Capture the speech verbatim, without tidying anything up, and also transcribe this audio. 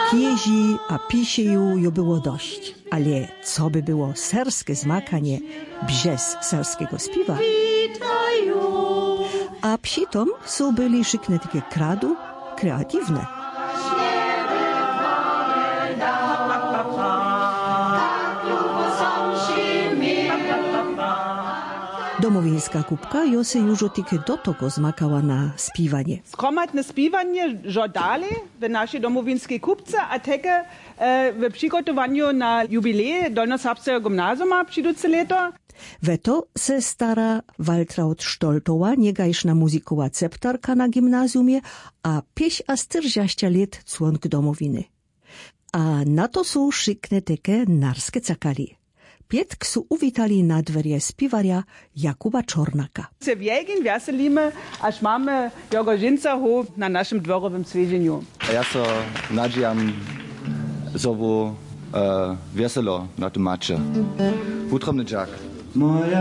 Jeździ a pisieju jo było dość, ale co by było serskie zmakanie bez serskiego śpiewa? A psitom są byli szykne takie kradu, kreatywne. Domowińska kupka jo se już tylko do tego zmakała na śpiewanie. Skromatne śpiewanie żodali w naszej domowińskiej kupce, a takie e, w przygotowaniu na jubilej Dolnoserbskiego gimnazjum przydące leto. Weto se stara Waltraud Stoltowa, niegajszna muzikowa ceptarka na gimnazjumie, a pieś a styrziaścia lat członk domowiny. A na to są szykne takie narskie cakali. Pietk su uwitali na dwerje spiwarja Jakuba Czornaka. Se wielkim weselimy, aż mamy Jorgożynca ho na naszym dworowym zwiedzieniu. Ja so nadziejam, że było e, weselo na tym macie. Utromny dziak.